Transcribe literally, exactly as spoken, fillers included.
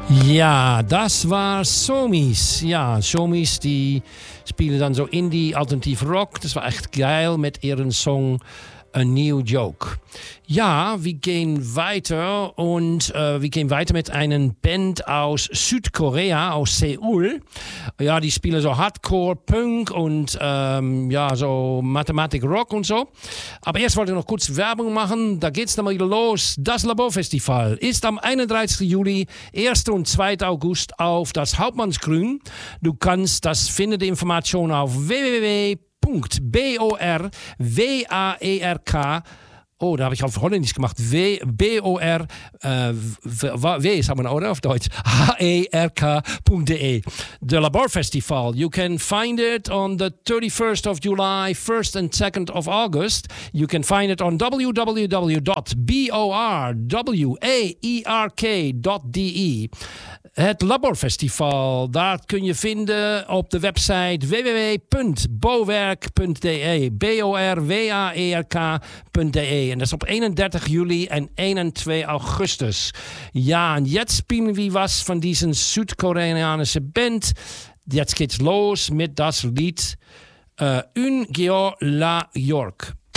Ja, das war Somis. Ja, Somis, die spielen dann so Indie, Alternative Rock. Das war echt geil mit ihrem Song A New Joke. Ja, wir gehen weiter und äh, wir gehen weiter mit einer Band aus Südkorea, aus Seoul. Ja, die spielen so Hardcore, Punk und ähm, ja, so Mathematik Rock und so. Aber erst wollte ich noch kurz Werbung machen. Da geht's dann mal wieder los. Das Laborfestival ist am einunddreißigsten Juli, ersten und zweiten August auf das Hauptmannsgrün. Du kannst das finden, die Information auf w w w punkt borwerk Oh, da habe ich auf Holländisch gemacht. W, B O R, äh, W, sagen wir, oder? Auf Deutsch. H E R K punkt D E. The Labor Festival. You can find it on the thirty-first of July, first and second of August. You can find it on w w w dot borwerk dot d e. Het Laborfestival, dat kun je vinden op de website w w w punt bowerk punt d e. B O R W A E R K punt d e. En dat is op eenendertig juli en één en twee augustus. Ja, en jetzt spielen wir was von diesen südkoreanischen Band. Jetzt geht's los mit das Lied uh, Un Geo La York.